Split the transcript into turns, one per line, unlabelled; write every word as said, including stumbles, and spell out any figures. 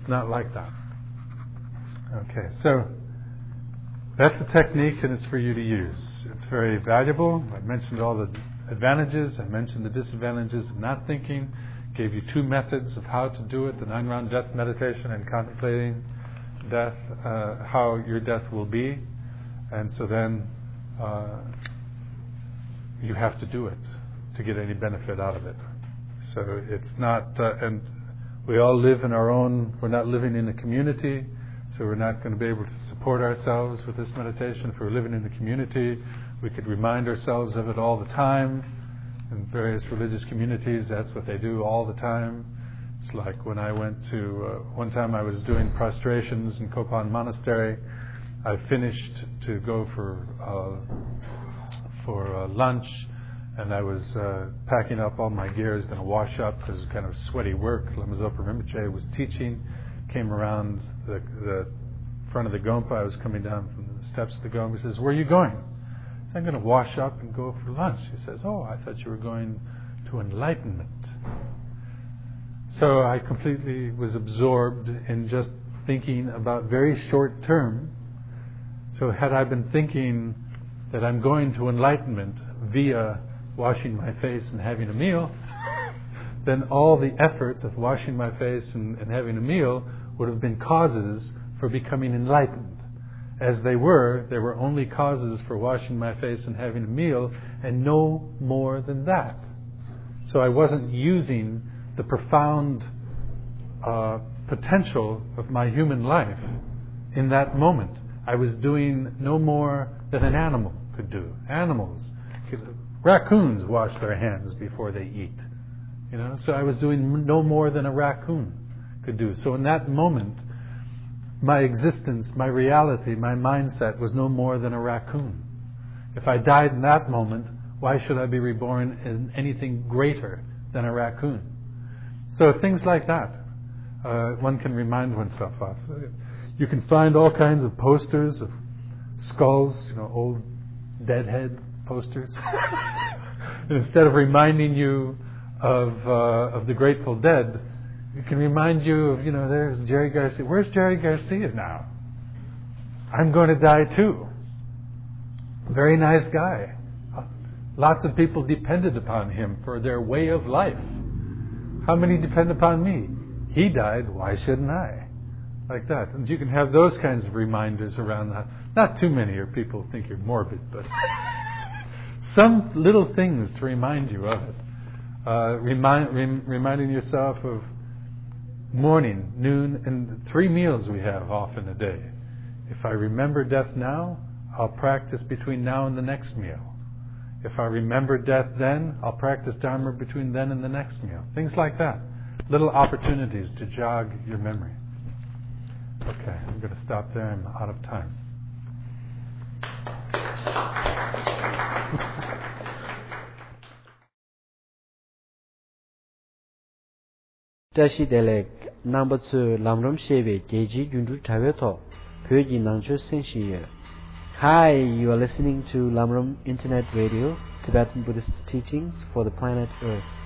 It's not like that. Okay, so that's a technique, and it's for you to use. It's very valuable. I mentioned all the advantages. I mentioned the disadvantages of not thinking. Gave you two methods of how to do it: the nine-round death meditation and contemplating death, uh, how your death will be. And so then uh, you have to do it to get any benefit out of it. So it's not, uh, and we all live in our own, we're not living in a community, so we're not going to be able to support ourselves with this meditation. If we're living in the community, we could remind ourselves of it all the time. In various religious communities, that's what they do all the time. It's like when I went to, uh, one time I was doing prostrations in Kopan Monastery. I finished to go for uh, for uh, lunch, and I was uh, packing up all my gear. I was going to wash up because it was kind of sweaty work. Lama Zopa Rinpoche was teaching, came around the, the front of the Gompa. I was coming down from the steps of the Gompa. He says, "Where are you going?" I said, "I'm going to wash up and go for lunch." He says, "Oh, I thought you were going to enlightenment." So I completely was absorbed in just thinking about very short term. So had I been thinking that I'm going to enlightenment via washing my face and having a meal, then all the effort of washing my face and, and having a meal would have been causes for becoming enlightened. As they were, they were only causes for washing my face and having a meal, and no more than that. So I wasn't using the profound uh, potential of my human life in that moment. I was doing no more than an animal could do. Animals, raccoons wash their hands before they eat. You know, so I was doing no more than a raccoon could do. So in that moment, my existence, my reality, my mindset was no more than a raccoon. If I died in that moment, why should I be reborn in anything greater than a raccoon? So things like that, uh, one can remind oneself of. You can find all kinds of posters of skulls, you know, old deadhead posters. And instead of reminding you of uh, of the Grateful Dead, it can remind you of, you know, there's Jerry Garcia. Where's Jerry Garcia now? I'm going to die too. Very nice guy. Lots of people depended upon him for their way of life. How many depend upon me? He died, why shouldn't I? Like that. And you can have those kinds of reminders around that. Not too many, or people think you're morbid, but some little things to remind you of it. Uh, remind, rem, reminding yourself of morning, noon, and three meals we have off in a day. If I remember death now, I'll practice between now and the next meal. If I remember death then, I'll practice Dharma between then and the next meal. Things like that. Little opportunities to jog your memory. Okay, I'm going to stop there. I'm out of time.
Tashi Delek number two Lamram Sheve Geji Yundu Taveto Pyoji Nangcho Senshi. Hi, you are listening to Lamram Internet Radio, Tibetan Buddhist teachings for the planet Earth.